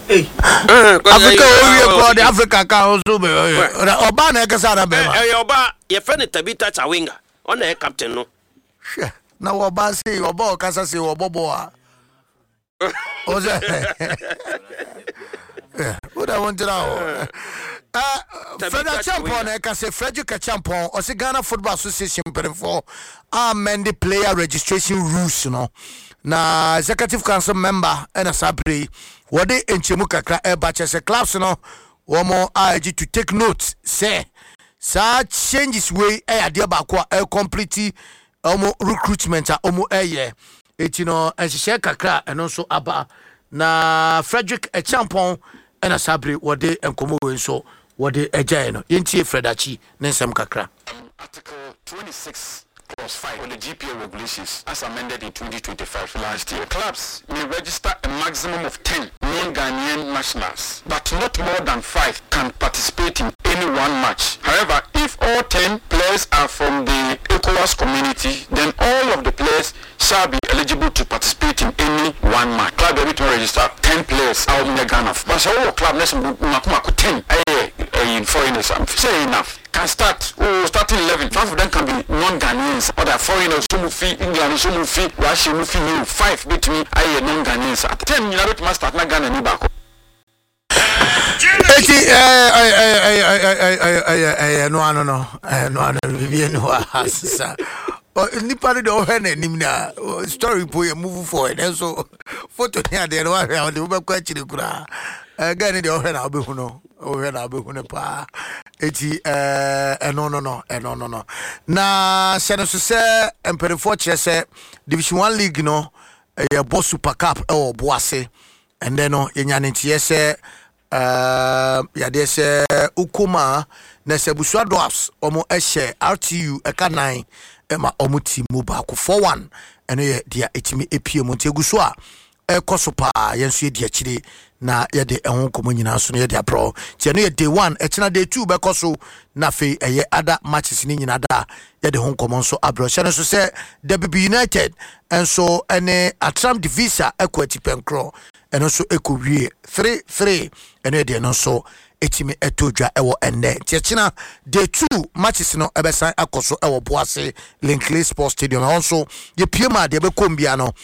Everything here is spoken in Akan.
Africa we Africa ka also be oba na ekasa na be ma oba ye friend Tabita Chawinga on the captain no na oba say oba okasa say obobo a oze what I want to know Frederick Champon ekasa Frederick Champon o se Ghana Football Association for amend the player registration rules no na executive council member and a sabri what they enchemu kakra e ba chese clubs no womo ag to take note say changes way e ade ba ko e complete recruitment omo eye etino enhye kakra eno so aba na Frederick Champon and a sabri what they enkomo we so what they ejae no yentie Fredachi nensem kakra article 26 Clause 5 on the GPA regulations as amended in 2025 last year. Clubs may register a maximum of 10 non-Ghanaian nationals, but not more than 5 can participate in any one match. However, if all 10 players are from the ECOWAS community, then all of the players shall be eligible to participate in any one match. Club every time register 10 players out in Ghana. But so club next 10 in foreigners. Say enough. Can start starting 11. 5 of them can be non-Ghanaians. Other foreigners, some fee England, some fee Russia, some fee 5 between I non-Ghanaians. At 10, you know what must start not Ghana ni back. Nipa de ohene nimna story boy move forward so photo here there wa we be kwa chiri kura Gani de ohene abehu no pa eti no na se se emperifo kire se division 1 league no ye boss super cup e Boase and then no yenya ntie se ya de se ukuma na se busua dwarfs omo ehye RTU eka 9 ema omo team mobile 4-1 eno ye dia etimi epie mo nteguso a ekosopa yenso ye dia chire na ye de ehon komo nyina so no ye dia pro ti eno ye day 1 echina day 2 bekoso na fe eye other matches ni nyina da ye de hon komo so abro hye no so se WB United enso ene Atram Divisa equity penkro eno so ekowie 3-3 eno ye de no so etimi etodwa ewo ende tiachina day 2 matches no ebesan akoso ewo Boase Linkley Sports Stadium also ye piema de be kombia no